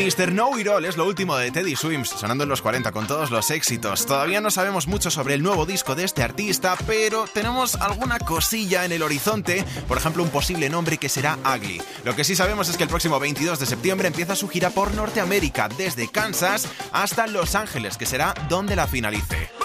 Mr. Know-It-All es lo último de Teddy Swims, sonando en los 40 con todos los éxitos. Todavía no sabemos mucho sobre el nuevo disco de este artista, pero tenemos alguna cosilla en el horizonte, por ejemplo un posible nombre que será Ugly. Lo que sí sabemos es que el próximo 22 de septiembre empieza su gira por Norteamérica, desde Kansas hasta Los Ángeles, que será donde la finalice.